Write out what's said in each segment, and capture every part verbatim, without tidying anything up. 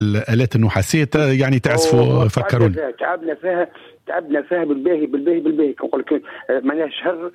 الآلات النحاسية يعني تعزفوا؟ فكروني. تعبنا فيها تعبنا فيها بالباهي بالباهي بالباهي نقول لك معناها شهر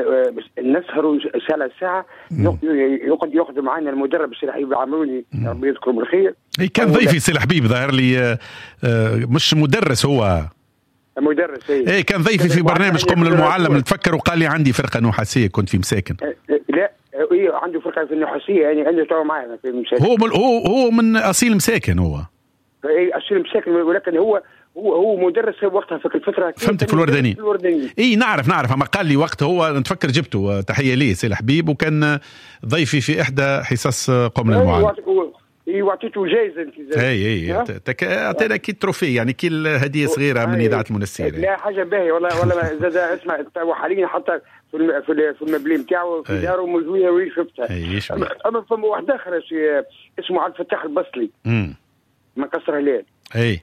نسهروا ساعة ساعة يقعد ياخذ معنا المدرب سي حبيب العمروني ربي يذكره بالخير. كان ضيفي سي حبيب ظاهر لي مش مدرس هو مدرس ايه كان ضيفي في برنامج قم للمعلم نتفكر وقال لي عندي فرقة نحاسية كنت في مساكن. لا ايه عنده فرقة في النحاسية يعني عنده تو معنا في مساكن. هو من هو هو من أصيل مساكن هو ايه أصيل مساكن ولكن هو هو هو مدرس وقتها في الفترة فهمتك في الورداني. الورداني اي نعرف نعرف اما قال لي وقت هو نتفكر جبته تحية ليه سي الحبيب وكان ضيفي في احدى حصص قم للمعلم. اي وعطيته جائزة انت اي اي اعطينا كي تروفي يعني كي هدية صغيرة من إذاعة المنسير. لا حاجة باهية والله والله زاد اسمع حاليا حتى في في المبلي نتاعو في داره موجودة وين شفتها. اما فما واحد اخر اسمه عبد الفتاح البصلي من قصر هلال. اي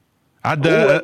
عدا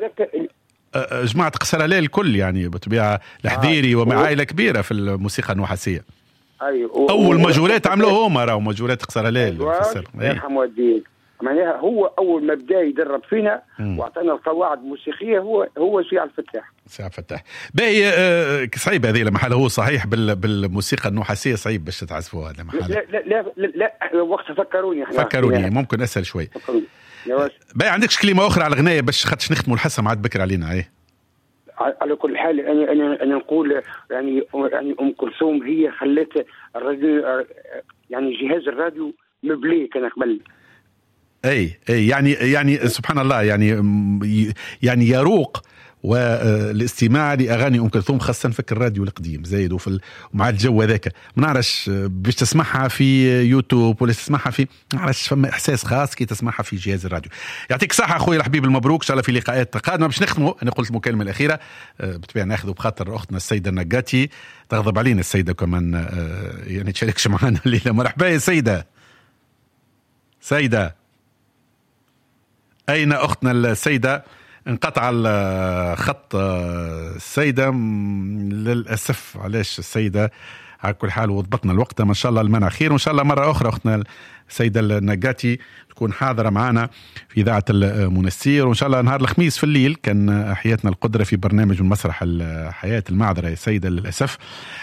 جماعة قصر هلال الكل يعني بطبيعة الحذيري ومع عائلة كبيرة في الموسيقى النحاسية. أيوة. أول مجولات عملوه هما راهو مجولات قصر هلال. أيوة. يرحم والديك. معناها هو أول ما بدأ يدرب فينا وأعطانا القواعد الموسيقية هو هو سي عبد الفتاح. سي عبد الفتاح. باهي آه صعيب هذه لما حاله هو صحيح بال بالموسيقى النحاسية صعيب باش تعزفوها هذا محل. لا لا لا لا, لا وقت فكروني احنا. فكروني ممكن أسهل شوي. فكروني. باهي عندكش كلمة أخرى على الغناية باش خاطش نختموا الحصة عاد بكر علينا ايه. على كل حال انا انا انا نقول يعني يعني ام كلثوم هي خلت الراديو يعني جهاز الراديو مبلي كان قبل. اي اي يعني يعني سبحان الله يعني يعني يروق والاستماع لاغاني ام كلثوم خاصه في الراديو القديم زايد وفي مع الجو هذاك ما نعرفش باش تسمعها في يوتيوب ولا تسمعها في ما نعرفش فما احساس خاص كي تسمعها في جهاز الراديو. يعطيك صحه اخوي الحبيب المبروك ان شاء الله في لقاءات قادمه باش نختموا. انا قلت المكالمه الاخيره بالطبيعه ناخذ بخاطر اختنا السيده النقاتي تغضب علينا السيده كمان يعني تشاركش معنا الليله. مرحبا يا سيده. سيده اين اختنا السيده؟ انقطع الخط السيدة للأسف. علاش السيدة على كل حال وضبطنا الوقت ما شاء الله المنع خير وإن شاء الله مرة أخرى أختنا السيدة النقاتي تكون حاضرة معنا في إذاعة المنسير وإن شاء الله نهار الخميس في الليل كان حياتنا القدرة في برنامج من مسرح الحياة. المعذرة يا سيدة للأسف.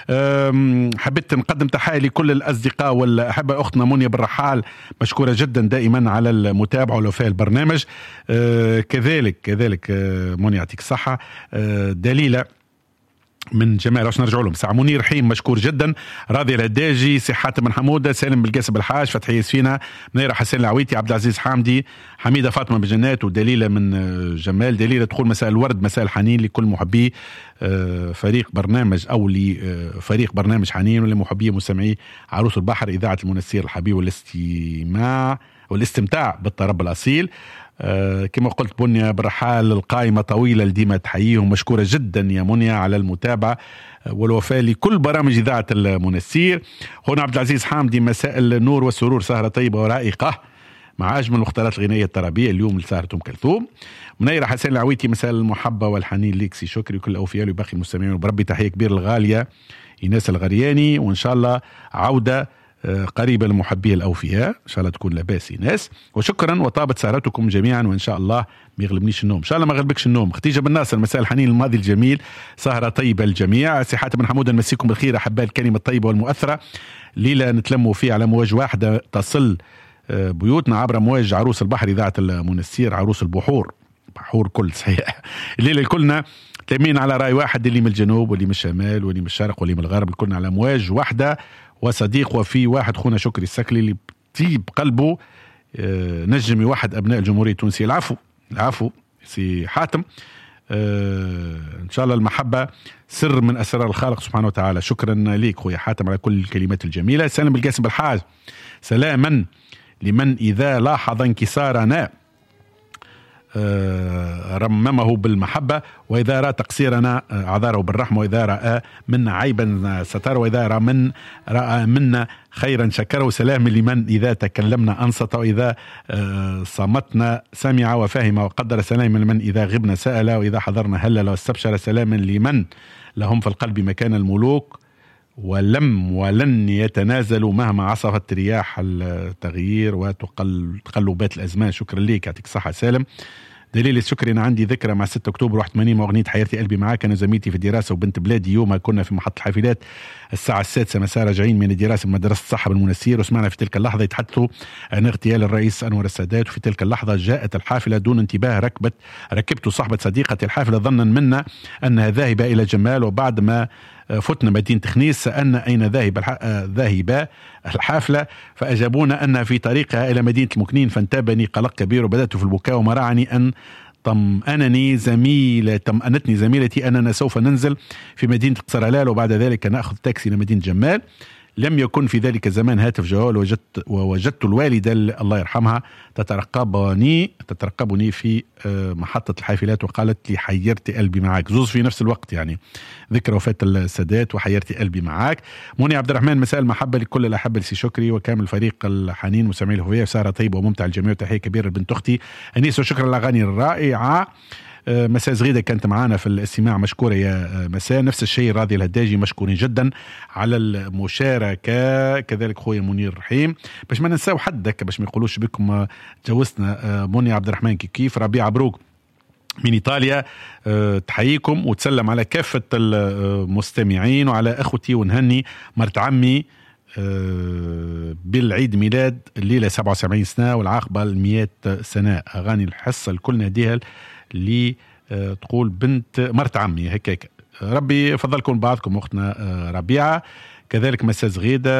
حبيت نقدم تحية لكل الأصدقاء والأحبة. أختنا منيا بالرحال مشكورة جدا دائما على المتابعة والوفاء البرنامج. كذلك كذلك منيا يعطيك الصحة. دليلة من جمال واش نرجعوا لهم ساعة. منير رحيم مشكور جدا. راضي الهداجي سي حاتم بن حمودة سالم بالقاسم الحاج فتحي ياسفينا منيرة حسين العويتي عبد العزيز حامدي حميدة فاطمة بجنات ودليلة من جمال. دليلة تقول مساء الورد مساء الحنين لكل محبي فريق برنامج أو لفريق برنامج حنين ولمحبي مستمعي عروس البحر إذاعة المنسير الحبيب والاستماع والاستمتاع بالطرب الأصيل. أه كما قلت منيا بالرحال القائمة طويلة ديما تحييهم. مشكورة جدا يا منيا على المتابعة والوفاء لكل برامج إذاعة المنسير. هنا عبد العزيز حامدي مساء النور والسرور سهرة طيبة ورائقة مع أجمل المختارات الغنائية الترابية اليوم لسهرة أم كلثوم. منيرة حسين العويتي مساء المحبة والحنين ليكسي شكري كل أوفياء وباقي المستمعين وبربي تحية كبيرة الغالية إيناس الغرياني وإن شاء الله عودة قريبة لمحبيه الأوفياء إن شاء الله تكون لاباس ناس. وشكرا وطابت سهرتكم جميعا وإن شاء الله ما يغلبنيش النوم إن شاء الله ما غلبكش النوم. ختيجة بن ناصر مساء الحنين الماضي الجميل سهرة طيبة الجميع. سي حاتم بن حمودة نمسيكم بالخير أحباء الكلمة الطيبة والمؤثرة ليلة نتلموا فيه على مواج واحدة تصل بيوتنا عبر مواج عروس البحر إذاعة المنسير عروس البحور بحور كل صحيح. الليلة الكلنا تلمين على رأي واحد اللي من الجنوب واللي من الشمال واللي من الشرق واللي من الغرب الكلنا على مواج واحدة وصديق وفي واحد خونا شكري السكلي اللي بطيب قلبه آه نجم واحد أبناء الجمهورية التونسية. العفو العفو سي حاتم. آه إن شاء الله المحبة سر من أسرار الخالق سبحانه وتعالى. شكرا ليك خويا حاتم على كل الكلمات الجميلة. سالم بالقاسم بالحاج سلاما لمن إذا لاحظ انكسارنا رممه بالمحبة وإذا رأى تقصيرنا عذاره بالرحمة وإذا رأى منا عيبا ستر وإذا رأى من رأى منا خيرا شكره. سلام لمن إذا تكلمنا أنصت وإذا صمتنا سمع وفهم وقدر. سلام لمن إذا غبنا سأل وإذا حضرنا هلل واستبشر. سلام لمن لهم في القلب مكان الملوك ولم ولن يتنازلوا مهما عصفت رياح التغيير وتقلبات الأزمان. شكرا لك، يعطيك الصحة سالم. دليل الشكر أنا عندي ذكرى مع ستة أكتوبر واحد وثمانين وأغنية حياتي قلبي معاك. أنا زميلتي في الدراسة وبنت بلادي، يومها كنا في محطة الحافلات الساعة السادسة مساء راجعين من الدراسة بمدرسة الصحة بالمنسير، وسمعنا في تلك اللحظة يتحدثوا عن اغتيال الرئيس أنور السادات. وفي تلك اللحظة جاءت الحافلة دون انتباه، ركبت ركبت صاحبة صديقة الحافلة ظنا منا أنها ذاهبة إلى جمال، وبعد ما فتنا مدينة خنيس سألنا أين ذاهب ذاهبة الحافلة، فأجابونا أنها في طريقها إلى مدينة المكنين. فانتابني قلق كبير وبدأت في البكاء، ومرعني أن طمأنني زميلة طمأنتني زميلتي أننا سوف ننزل في مدينة قصرلال، وبعد ذلك نأخذ تاكسي لمدينة جمال. لم يكن في ذلك الزمان هاتف جوال، وجدت ووجدت الوالدة الله يرحمها تترقبني تترقبني في محطة الحافلات، وقالت لي حيرتي قلبي معاك. زوز في نفس الوقت، يعني ذكرى وفاة السادات وحيرتي قلبي معاك. منى عبد الرحمن، مساء المحبة لكل الأحبة لسي شكري وكامل فريق الحنين وسميع الهوية، وسهرة طيبة وممتعة الجميع، وتحية كبيرة لبنت أختي أنيس، وشكرا للأغاني الرائعة. مساء زغيدة كانت معانا في الاستماع، مشكورة يا مساء. نفس الشيء راضي الهداجي، مشكورين جدا على المشاركة، كذلك خويا منير رحيم. باش ما ننساو حدك، باش ما يقولوش بكم جوزنا. منى عبد الرحمن كيف ربيع بروك من إيطاليا تحييكم وتسلم على كافة المستمعين، وعلى أخوتي ونهني مرت عمي بالعيد ميلاد الليلة سبعة وسبعين سنة والعاقبة المئة سنة. أغاني الحصة الكل نهديها اللي تقول بنت مرت عمي هكاك. ربي يفضلكم بعضكم أختنا ربيعة. كذلك مساء زغيدة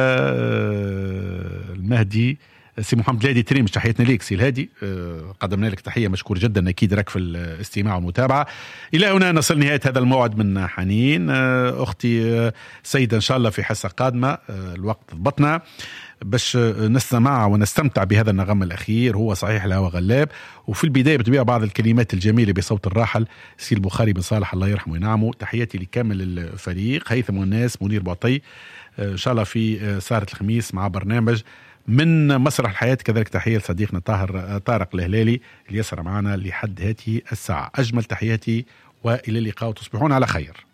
المهدي سي محمد الهادي تريم، تحياتنا ليك سي الهادي، قدمنا لك تحية، مشكور جدا أكيد راك في الاستماع والمتابعة. إلى هنا نصل نهاية هذا الموعد من حنين. أختي سيدة إن شاء الله في حصة قادمة، الوقت ضبطنا باش نستمع ونستمتع بهذا النغم الأخير. هو صحيح الهوى غلاب، وفي البداية بتبيع بعض الكلمات الجميلة بصوت الراحل سي البخاري بن صالح الله يرحمه وينعمه. تحياتي لكامل الفريق، هيثم والناس، منير بعطي، إن شاء الله في سهرة الخميس مع برنامج من مسرح الحياة. كذلك تحية لصديقنا طاهر طارق الهلالي اللي يسرى معنا لحد هذه الساعة. أجمل تحياتي وإلى اللقاء، وتصبحون على خير.